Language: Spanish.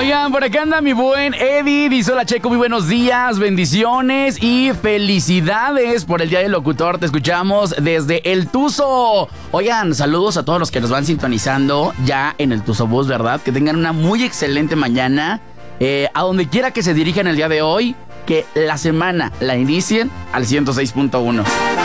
Oigan, por acá anda mi buen Eddie, dice: hola Checo, muy buenos días, bendiciones y felicidades por el Día del Locutor. Te escuchamos desde El Tuzo. Oigan, saludos a todos los que nos van sintonizando ya en el Tuzo Bus, ¿verdad? Que tengan una muy excelente mañana. A donde quiera que se dirijan el día de hoy, que la semana la inicien al 106.1.